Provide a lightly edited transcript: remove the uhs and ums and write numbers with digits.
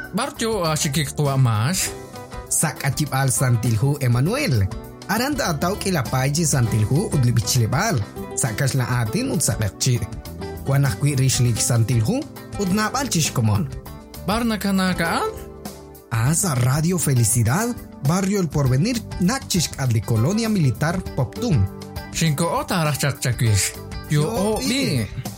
Barjo sikik tua mas. Sak acip al santilhu Emmanuel. Aranda atau kila paji santilhu udli bichlebal. Sakas la atin ud sakakci. Wanak kwi rishlik santilhu ud nabal chishkomon. Barna kanakaan? Asa Radio Felicidad, Barrio El Porvenir, nakchishk adli Colonia Militar Poptum. Shinko ota arach chakchakwish. Yo o bi.